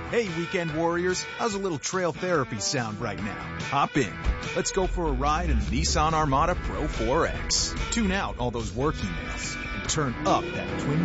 Hey, weekend warriors, how's a little trail therapy sound right now? Hop in. Let's go for a ride in the Nissan Armada Pro 4X. Tune out all those work emails and turn up that twin